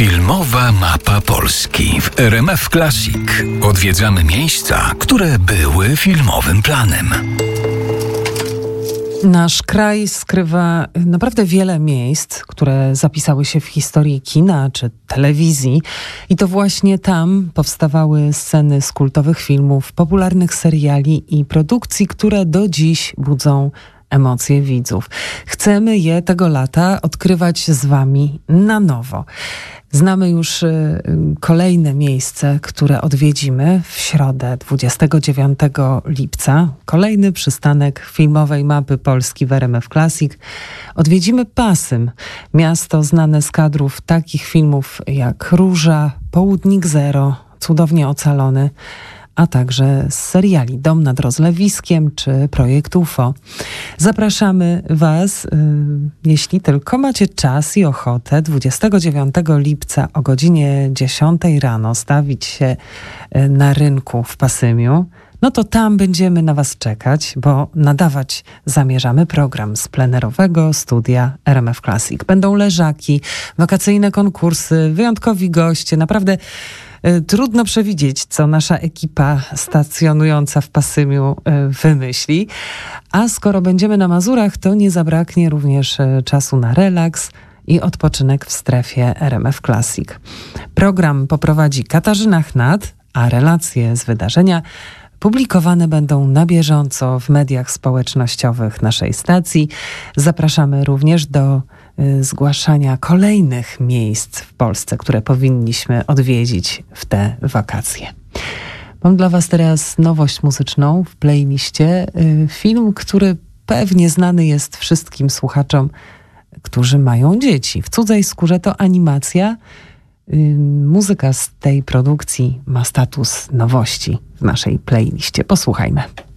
Filmowa mapa Polski w RMF Classic. Odwiedzamy miejsca, które były filmowym planem. Nasz kraj skrywa naprawdę wiele miejsc, które zapisały się w historii kina czy telewizji. I to właśnie tam powstawały sceny z kultowych filmów, popularnych seriali i produkcji, które do dziś budzą emocje widzów. Chcemy je tego lata odkrywać z wami na nowo. Znamy już kolejne miejsce, które odwiedzimy w środę 29 lipca. Kolejny przystanek filmowej mapy Polski w RMF Classic. Odwiedzimy Pasym, miasto znane z kadrów takich filmów jak Róża, Południk Zero, Cudownie Ocalony, a także z seriali Dom nad Rozlewiskiem czy Projekt UFO. Zapraszamy was, jeśli tylko macie czas i ochotę, 29 lipca o godzinie 10 rano stawić się na rynku w Pasymiu. No to tam będziemy na was czekać, bo nadawać zamierzamy program z plenerowego studia RMF Classic. Będą leżaki, wakacyjne konkursy, wyjątkowi goście, naprawdę trudno przewidzieć, co nasza ekipa stacjonująca w Pasymiu wymyśli. A skoro będziemy na Mazurach, to nie zabraknie również czasu na relaks i odpoczynek w strefie RMF Classic. Program poprowadzi Katarzyna Chnat, a relacje z wydarzenia publikowane będą na bieżąco w mediach społecznościowych naszej stacji. Zapraszamy również do zgłaszania kolejnych miejsc w Polsce, które powinniśmy odwiedzić w te wakacje. Mam dla was teraz nowość muzyczną w playliście. Film, który pewnie znany jest wszystkim słuchaczom, którzy mają dzieci. W cudzej skórze to animacja. Muzyka z tej produkcji ma status nowości w naszej playliście. Posłuchajmy.